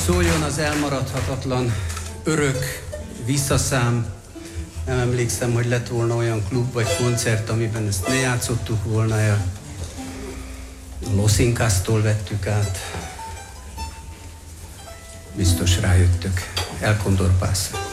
Szóljon az elmaradhatatlan örök visszaszám. Nem emlékszem, hogy lett volna olyan klub vagy koncert, amiben ezt ne játszottuk volna el. A Los Incas-tól vettük át. Biztos rájöttök. El Condor Pasa.